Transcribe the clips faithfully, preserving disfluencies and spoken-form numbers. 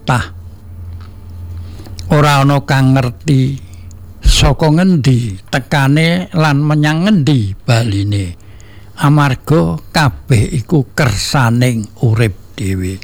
kathah. Ora ana kang ngerti saka ngendi tekane lan menyang ngendi baline. Amarga kabeh iku kersaning urip dhewe.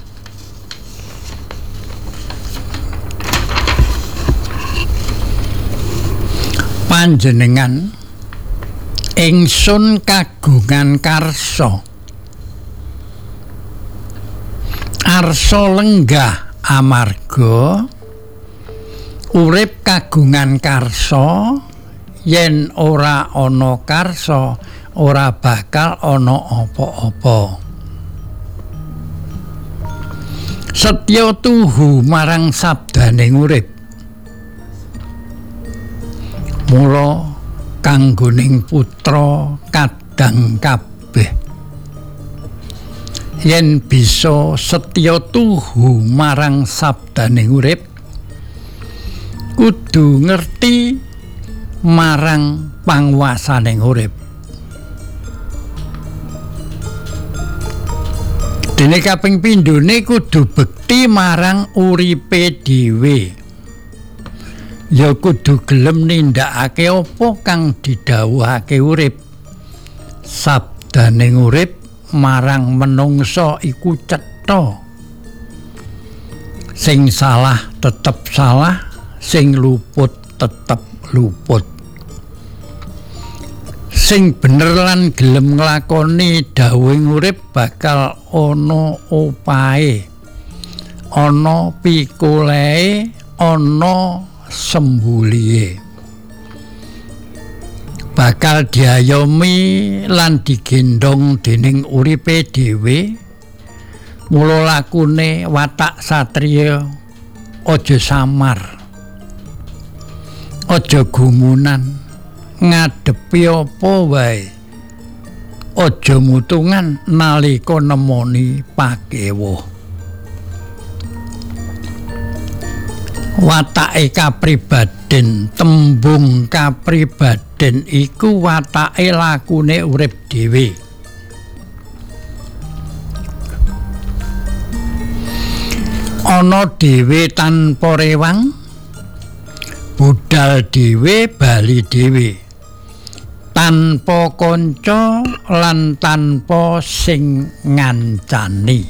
Panjenengan ingsun kagungan karsa. Arsa lenggah amarga urip kagungan karsa. Yen ora ana karsa ora bakal ana apa-apa. Setya tuhu marang sabdaning urip. Mula kanggoning putra kadang kabeh. Yen bisa setya tuhu marang sabdaning urip, kudu ngerti marang panguwasaning urip. Dene kaping pindhone kudu bekti marang uripe dhewe. Ya kudu gelem nindakake apa kang didhawuhake urip. Sabdaning urip marang menungsa iku cetha. Sing salah tetep salah, sing luput tetep luput. Sing bener lan gelem nglakoni dawuhing urip bakal ana opahe, ana pikulehe, ana sembulihe. Bakal diayomi lan digendong dening uripe dhewe. Mula lakune watak satriya aja samar. Aja gumunan, ngadepi apa wae. Aja mutungan nalika nemoni pakewuh. Watake kapribaden, tembung kapribaden iku watake lakune urip dhewe. Ana dhewe tanpa rewang, budal dhewe bali dhewe, tanpa kanca lan tanpa sing ngancani.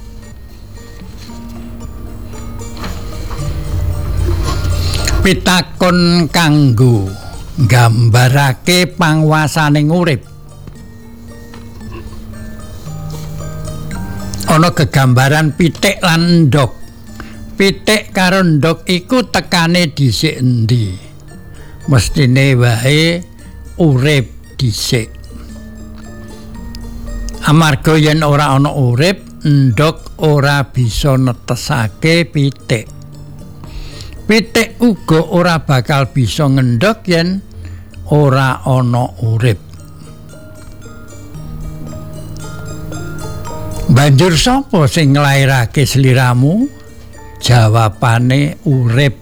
Pitakon kanggo nggambarake panguwasaning urip. Ana gegambaran pitik lan endhog. Pitik karo endhog iku tekane dhisik endi? Mestine wae urip dhisik. Amarga yen ora ana urip, endhog ora bisa netesake pitik. Pitik uga ora bakal bisa ngendhog yen ora ana urip. Banjur sapa sing nglairake sliramu? Jawabane urip.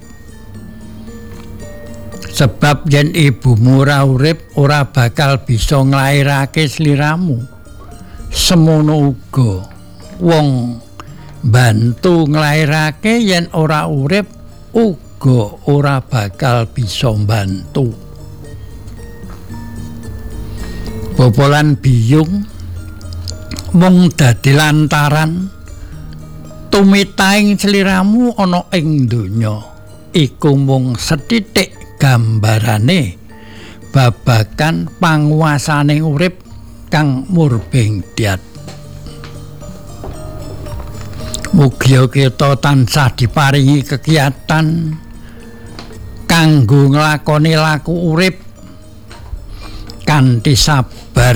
Sebab yen ibumu ora urip ora bakal bisa nglairake sliramu. Semono uga wong bantu nglairake yen ora urip uga ora bakal bisa mbantu. Bobolan biyung mung dadi lantaran tumitaing sliramu ana ing donya iku mung sethithik gambarane babagan panguwasaning urip kang murbeng diat. Mugi kita tansah diparingi kekiyatan kanggo nglakoni laku urip kanthi sabar,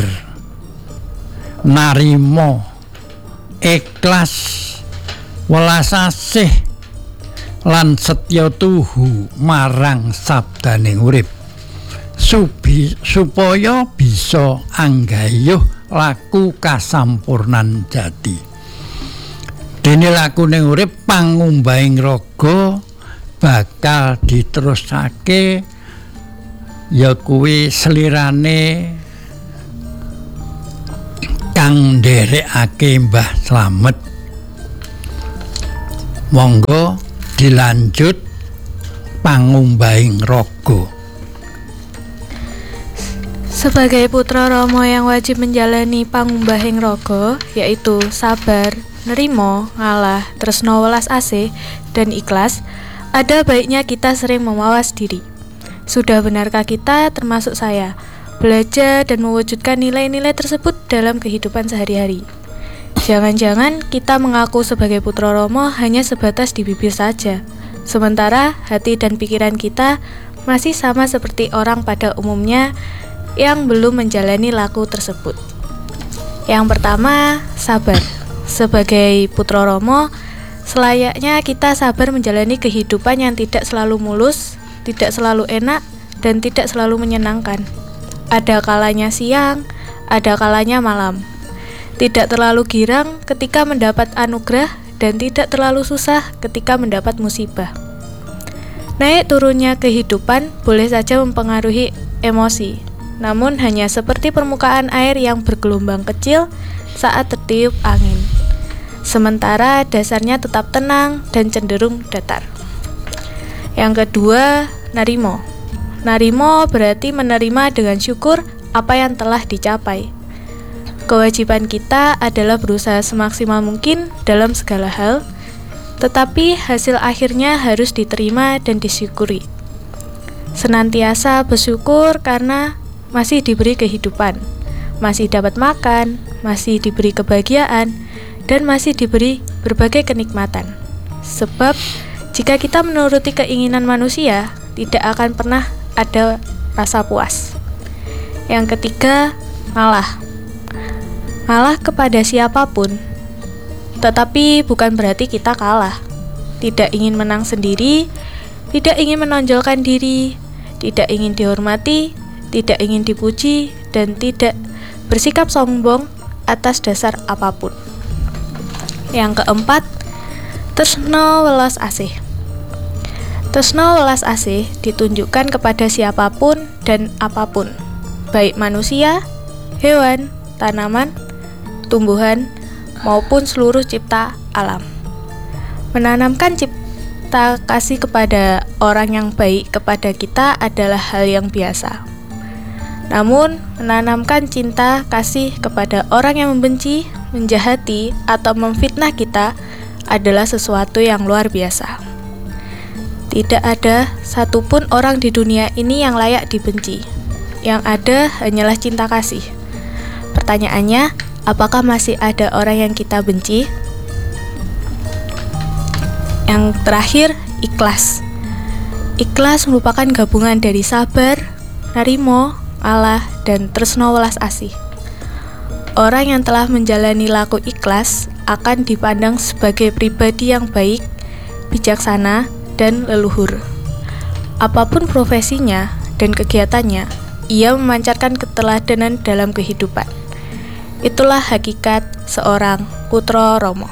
narima, ikhlas, welas asih lan setya tuhu marang sabdaning urip Subi, supaya bisa anggayuh laku kasampurnan jati. Dene lakune urip pangumbahing raga bakal diterusake ya kuwi slirane kang nderekake Mbah Slamet. Monggo dilanjut pangumbahing raga. Sebagai putra Rama yang wajib menjalani pangumbahing raga, yaitu sabar, nerimo, ngalah, tresno welas asih, dan ikhlas, ada baiknya kita sering memawas diri. Sudah benarkah kita, termasuk saya, belajar dan mewujudkan nilai-nilai tersebut dalam kehidupan sehari-hari? Jangan-jangan kita mengaku sebagai putra Rama hanya sebatas di bibir saja, sementara hati dan pikiran kita masih sama seperti orang pada umumnya yang belum menjalani laku tersebut. Yang pertama, sabar. Sebagai putra Rama, selayaknya kita sabar menjalani kehidupan yang tidak selalu mulus, tidak selalu enak, dan tidak selalu menyenangkan. Ada kalanya siang, ada kalanya malam. Tidak terlalu girang ketika mendapat anugerah, dan tidak terlalu susah ketika mendapat musibah. Naik turunnya kehidupan boleh saja mempengaruhi emosi, namun hanya seperti permukaan air yang bergelombang kecil saat tertiup angin. Sementara dasarnya tetap tenang dan cenderung datar. Yang kedua, narimo. Narimo berarti menerima dengan syukur apa yang telah dicapai. Kewajiban kita adalah berusaha semaksimal mungkin dalam segala hal, tetapi hasil akhirnya harus diterima dan disyukuri. Senantiasa bersyukur karena masih diberi kehidupan, masih dapat makan, masih diberi kebahagiaan, dan masih diberi berbagai kenikmatan. Sebab jika kita menuruti keinginan manusia, tidak akan pernah ada rasa puas. Yang ketiga, ngalah. Ngalah kepada siapapun, tetapi bukan berarti kita kalah. Tidak ingin menang sendiri, tidak ingin menonjolkan diri, tidak ingin dihormati, tidak ingin dipuji, dan tidak bersikap sombong atas dasar apapun. Yang keempat, tresno welas asih. Tresno welas asih ditunjukkan kepada siapapun dan apapun, baik manusia, hewan, tanaman, tumbuhan, maupun seluruh cipta alam. Menanamkan cipta kasih kepada orang yang baik kepada kita adalah hal yang biasa. Namun, menanamkan cinta kasih kepada orang yang membenci, menjahati, atau memfitnah kita adalah sesuatu yang luar biasa. Tidak ada satupun orang di dunia ini yang layak dibenci. Yang ada hanyalah cinta kasih. Pertanyaannya, apakah masih ada orang yang kita benci? Yang terakhir, ikhlas. Ikhlas merupakan gabungan dari sabar, narimo, Allah, dan tresno welas asih. Orang yang telah menjalani laku ikhlas akan dipandang sebagai pribadi yang baik, bijaksana, dan leluhur. Apapun profesinya dan kegiatannya, ia memancarkan keteladanan dalam kehidupan. Itulah hakikat seorang putra Rama.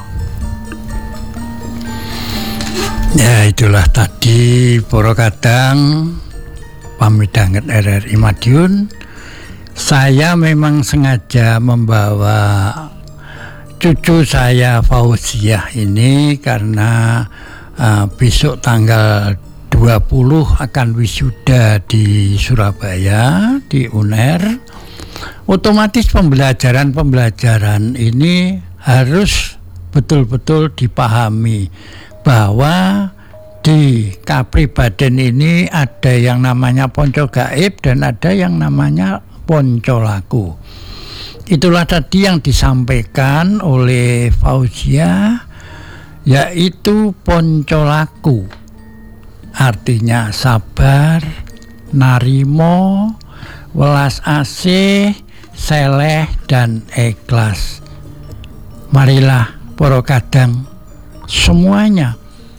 Ya, itulah tadi para kadang pamidanget R R I Madiun. Saya memang sengaja membawa cucu saya Fauziah ini karena uh, besok tanggal dua puluh akan wisuda di Surabaya di U N E R. Otomatis pembelajaran-pembelajaran ini harus betul-betul dipahami bahwa di kapribaden ini ada yang namanya ponco gaib dan ada yang namanya ponco laku. Itulah tadi yang disampaikan oleh Fauziah, yaitu ponco laku. Artinya sabar, narimo, welas asih, seleh, dan ikhlas. Marilah para kadang semuanya,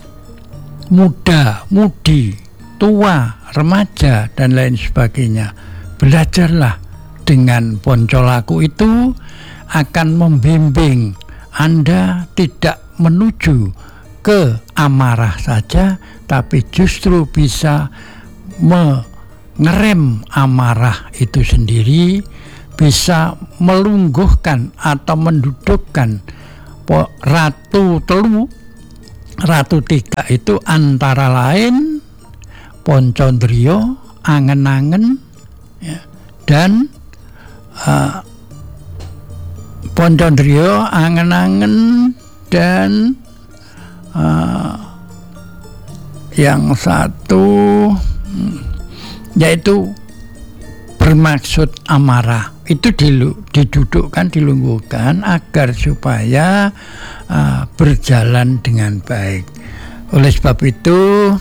muda, mudi, tua, remaja, dan lain sebagainya, belajarlah dengan ponco laku itu akan membimbing Anda tidak menuju ke amarah saja, tapi justru bisa mengerem amarah itu sendiri, bisa melungguhkan atau mendudukkan Ratu Telu Ratu Tiga itu antara lain Poncondrio, Angen-Angen, ya, dan uh, Poncondrio, Angen-Angen, dan uh, yang satu yaitu bermaksud amarah. Itu dilu, didudukkan, dilungguhkan agar supaya uh, berjalan dengan baik. Oleh sebab itu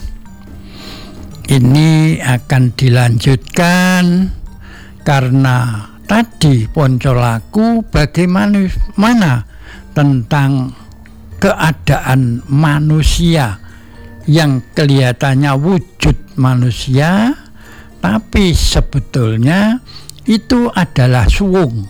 ini akan dilanjutkan karena tadi Poncolaku bagaimana mana tentang keadaan manusia yang kelihatannya wujud manusia, tapi sebetulnya itu adalah suwung.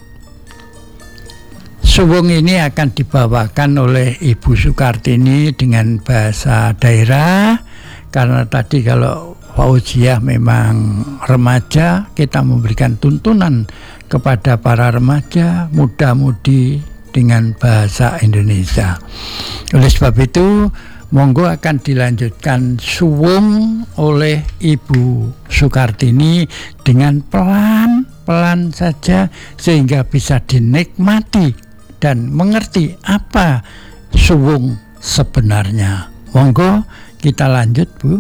Suwung ini akan dibawakan oleh Ibu Sukartini dengan bahasa daerah, karena tadi kalau Fauziah memang remaja, kita memberikan tuntunan kepada para remaja, muda-mudi dengan bahasa Indonesia. Oleh sebab itu, monggo akan dilanjutkan suwung oleh Ibu Sukartini dengan pelan-pelan saja sehingga bisa dinikmati dan mengerti apa suwung sebenarnya. Monggo kita lanjut, Bu.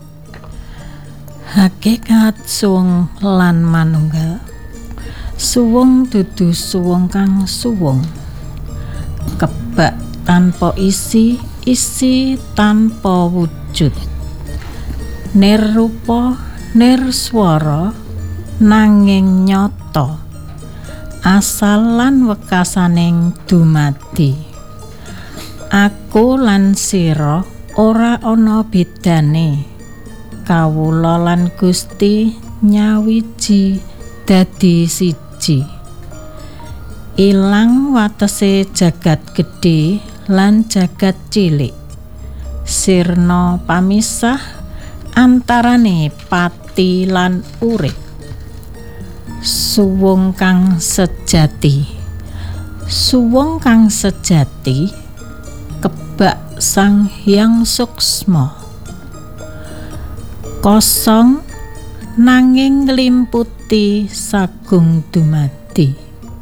Hakikat suwung lan manunggal. Suwung dudu suwung kang suwung. Kebak tanpa isi, isi tanpa wujud. Nir rupa, nir swara, nanging nyata. Asal lan wekasaning dumadi. Aku lan sira ora ana bedane. Kawula lan Gusti nyawiji dadi siji. Ilang watese jagat gedhe lan jagat cilik. Sirna pamisah antarane pati lan urip. Suwung kang sejati. Suwung kang sejati kebak Sang Hyang Suksma. Kosong nanging nglimputi sagung dumadi.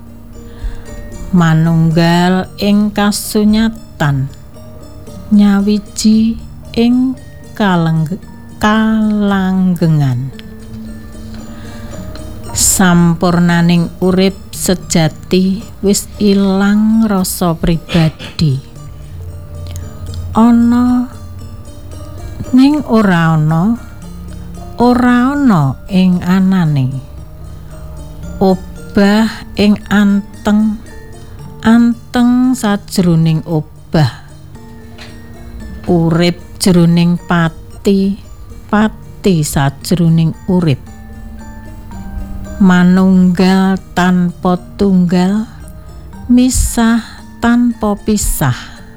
Manunggal ing kasunyatan, nyawiji ing kaleng kalanggengan. Sampurnaning urip sejati wis ilang rasa pribadi. Ana ning ora ana, ora ana ing anane. Obah ing anteng, anteng sajroning obah. Urip jroning pati, pati sajroning urip. Manunggal tanpa tunggal, misah tanpa pisah.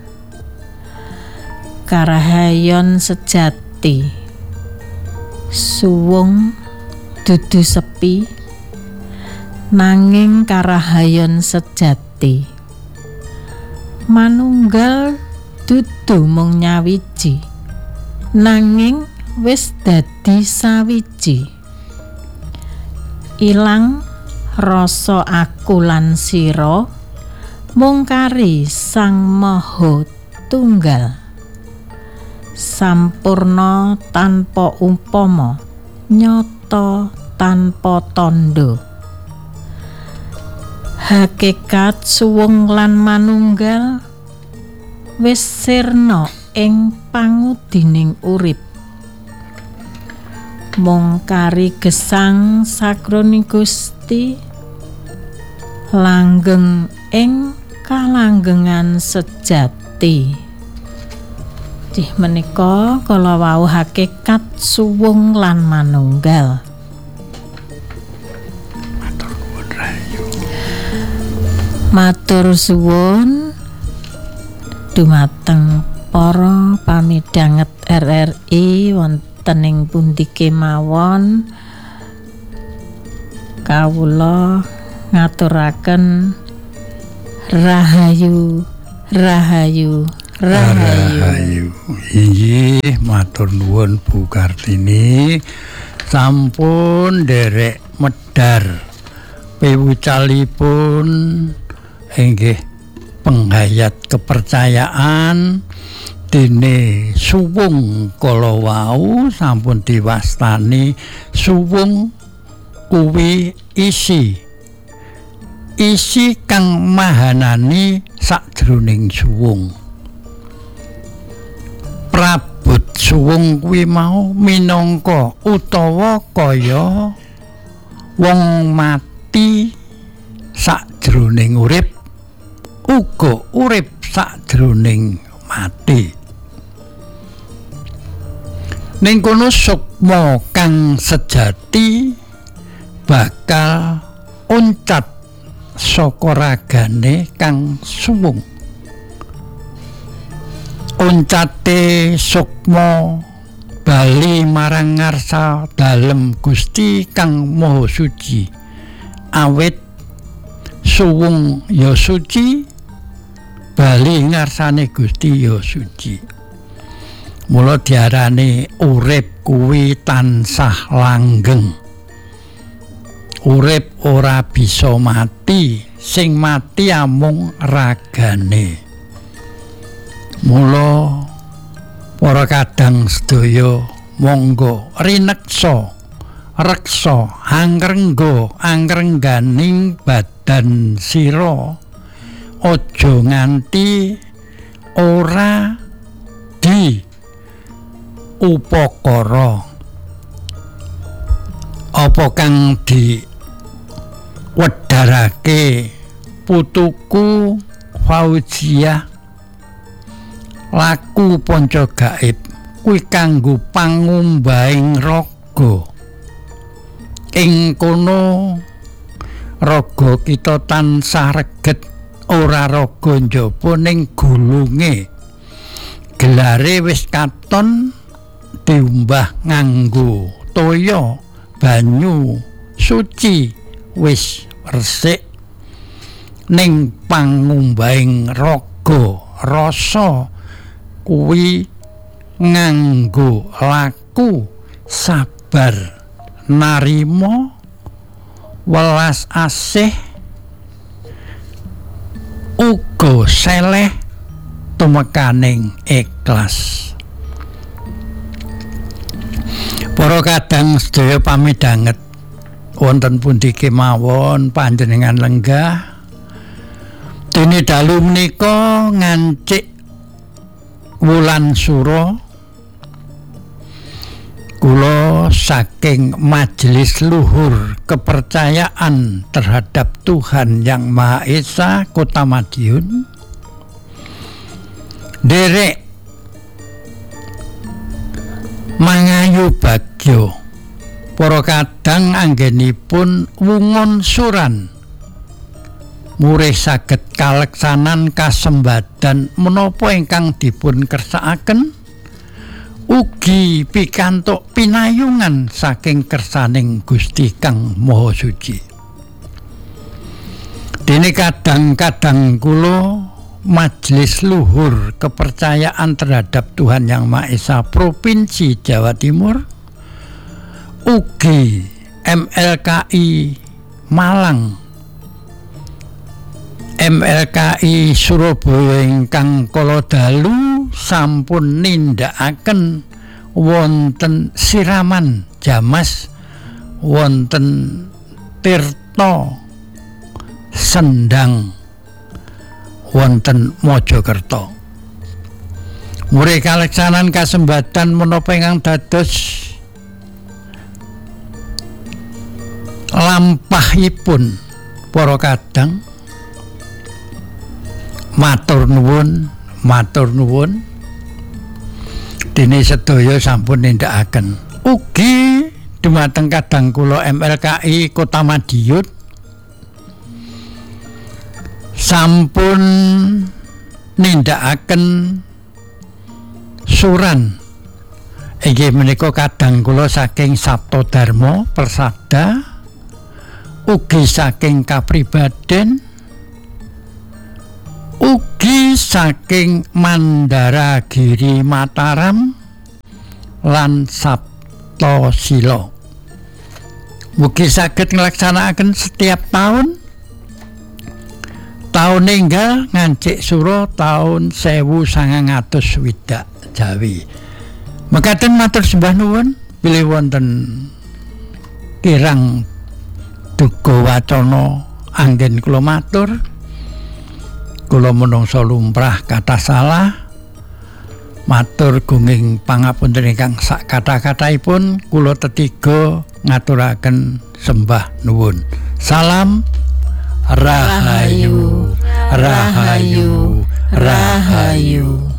Karahayon sejati. Suwung dudu sepi, nanging karahayon sejati. Manunggal dudu mung nyawiji, nanging wis dadi sawiji. Ilang rasa aku lan sira mung kari Sang Maha Tunggal. Sampurna tanpa umpama, nyata tanpa tandha. Hakikat suwung lan manunggal wis sirna ing pangudining urip. Mung kari gesang sakroning Gusti langgeng ing kalanggengan sejati. Dih menika kala wau hakikat suwung lan manunggal. Matur nuwun rahayu. Matur suwun dumateng para pamidhanget R R I wonten ing pundi kemawon. Kawula ngaturaken rahayu, rahayu, Rahayu. Inggih matur nuwun Bu Kartini, sampun derek medar piwucalipun inggih penghayat kepercayaan dene suwung kala wau sampun diwastani suwung kuwi isi isi kang mahanani sajroning suwung. Prabot suwung kuwi mau minangka utawa kaya wong mati sajroning urip uga urip sajroning mati. Ning kono sukma kang sejati bakal uncat saka ragane kang suwung. Uncate sukma bali marang ngarsa dalem Gusti kang Maha Suci. Awit suwung ya suci, bali ngarsane Gusti ya suci. Mula diarani urip kuwi tansah langgeng. Urip ora bisa mati, sing mati amung ragane. Mula para kadang sedaya monggo rineksa reksa angrengga angrengganing badan sira aja nganti ora di upakara apa kang di wedharake putuku Fauziah laku panca gaib kuwi kanggo pangumbahing raga. Ing kono raga kita tansah reget ora raga njaba ning gulunge. Gelare wis katon diumbah nganggo toya banyu suci wis resik ning pangumbahing raga rasa kuwi nganggo laku sabar narima welas asih uga seleh tumekaning ikhlas. Para kadang sedaya pamidanget wonten pundi kemawon panjenengan lenggah dene dalu menika ngancik wulan sura kula saking Majelis Luhur Kepercayaan Terhadap Tuhan Yang Maha Esa Kota Madiun derek mangayu bagya para kadang anggenipun wungon suran murih saged kaleksanan kasembadan menapa ingkang dipun kersakaken ugi pikantuk pinayungan saking kersaning Gusti Kang Maha Suci. Dene kadang-kadang kula Majelis Luhur Kepercayaan Terhadap Tuhan Yang Maha Esa Provinsi Jawa Timur ugi M L K I Malang M L K I Surabaya ingkang kala dalu sampun nindakaken wonten siraman jamas wonten tirta sendang wonten Mojokerto. Murih kaleksanan kasembadan menapa ingkang dados lampahipun para kadang matur nuwun matur nuwun dene sedaya sampun nindakaken ugi dumateng kadang kula M L K I Kota Madiun sampun nindakaken suran inggih menika kadang kula saking Sabto Dharma Persada ugi saking kapribaden ugi ugi saking Mandaragiri Mataram lan Saptasila. Mugi saged nglaksanakaken setiap tahun. Taun enggal ngancik sura taun sewu sangang atus swidak Jawi. Mekaten matur sembah nuwun bilih wonten kirang duka wacana anggen kula matur. Kula menungsa lumrah kathah salah. Matur gunging pangapunten ingkang sak kathah-kathahipun kula tetiga ngaturaken sembah nuwun. Salam Rahayu, Rahayu, Rahayu.